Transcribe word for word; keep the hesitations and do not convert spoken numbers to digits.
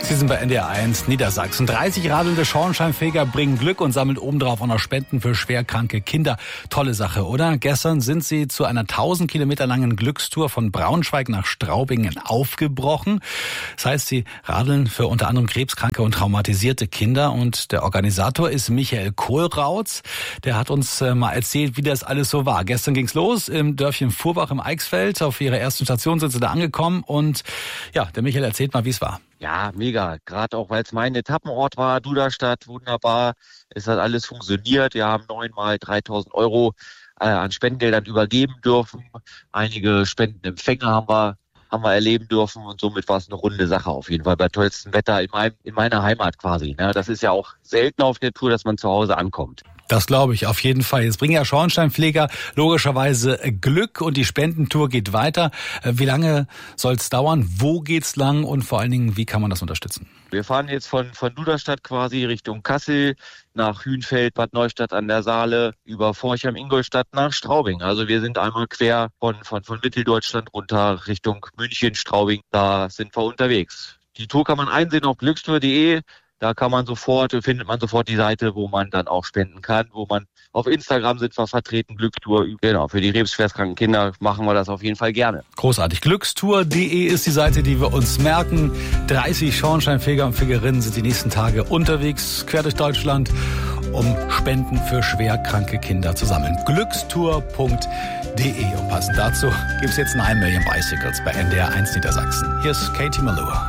Sie sind bei N D R eins Niedersachsen. dreißig radelnde Schornsteinfeger bringen Glück und sammeln obendrauf auch noch Spenden für schwerkranke Kinder. Tolle Sache, oder? Gestern sind sie zu einer tausend Kilometer langen Glückstour von Braunschweig nach Straubingen aufgebrochen. Das heißt, sie radeln für unter anderem krebskranke und traumatisierte Kinder. Und der Organisator ist Michael Kohlrautz. Der hat uns mal erzählt, wie das alles so war. Gestern ging's los im Dörfchen Furbach im Eichsfeld. Auf ihrer ersten Station sind sie da angekommen. Und ja, der Michael erzählt mal, wie es war. Ja, mega. Gerade auch, weil es mein Etappenort war, Duderstadt, wunderbar. Es hat alles funktioniert. Wir haben neunmal dreitausend Euro äh, an Spendengeldern übergeben dürfen. Einige Spendenempfänge haben wir, haben wir erleben dürfen und somit war es eine runde Sache auf jeden Fall. Bei tollstem Wetter in, meinem, in meiner Heimat quasi. Ne? Das ist ja auch selten auf der Tour, dass man zu Hause ankommt. Das glaube ich auf jeden Fall. Jetzt bringen ja Schornsteinfeger logischerweise Glück und die Spendentour geht weiter. Wie lange soll es dauern? Wo geht's lang? Und vor allen Dingen, wie kann man das unterstützen? Wir fahren jetzt von, von Duderstadt quasi Richtung Kassel, nach Hünfeld, Bad Neustadt an der Saale, über Forchheim, Ingolstadt nach Straubing. Also wir sind einmal quer von, von, von Mitteldeutschland runter Richtung München, Straubing. Da sind wir unterwegs. Die Tour kann man einsehen auf glückstour punkt de. Da kann man sofort, findet man sofort die Seite, wo man dann auch spenden kann, wo man auf Instagram sind wir vertreten, Glückstour. Genau, für die krebsschwerstkranken Kinder machen wir das auf jeden Fall gerne. Großartig. glückstour punkt de ist die Seite, die wir uns merken. dreißig Schornsteinfeger und Fegerinnen sind die nächsten Tage unterwegs, quer durch Deutschland, um Spenden für schwerkranke Kinder zu sammeln. glückstour punkt de. Und passend dazu gibt es jetzt nine Million Bicycles bei N D R eins Niedersachsen. Hier ist Katie Malua.